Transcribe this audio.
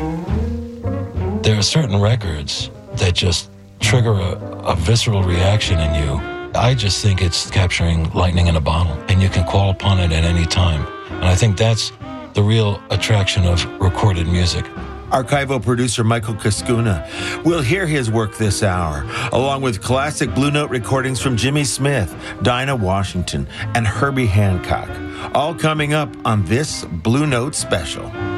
There are certain records that just trigger a visceral reaction in you. I just think it's capturing lightning in a bottle, and you can call upon it at any time. And I think that's the real attraction of recorded music. Archival producer Michael Cascuna. We'll hear his work this hour, along with classic Blue Note recordings from Jimmy Smith, Dinah Washington, and Herbie Hancock. All coming up on this Blue Note special.